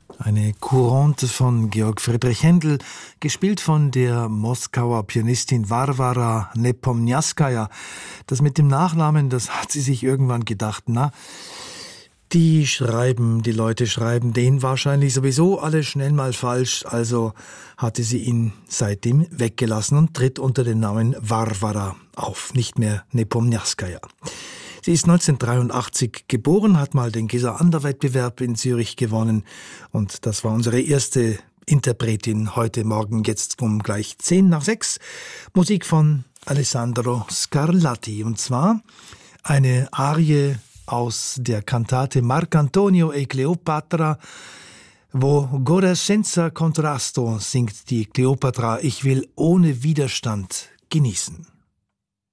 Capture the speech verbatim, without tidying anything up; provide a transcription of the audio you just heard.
Eine Courante von Georg Friedrich Händel, gespielt von der Moskauer Pianistin Warwara Nepomniaskaja. Das mit dem Nachnamen, das hat sie sich irgendwann gedacht, na, die schreiben, die Leute schreiben den wahrscheinlich sowieso alle schnell mal falsch, also hatte sie ihn seitdem weggelassen und tritt unter dem Namen Warwara auf, nicht mehr Nepomniaskaja. Sie ist neunzehnhundertdreiundachtzig geboren, hat mal den Gesa-Ander-Wettbewerb in Zürich gewonnen und das war unsere erste Interpretin heute Morgen, jetzt um gleich zehn nach sechs. Musik von Alessandro Scarlatti und zwar eine Arie aus der Kantate Marcantonio e Cleopatra, wo Gore senza contrasto singt die Kleopatra, ich will ohne Widerstand genießen.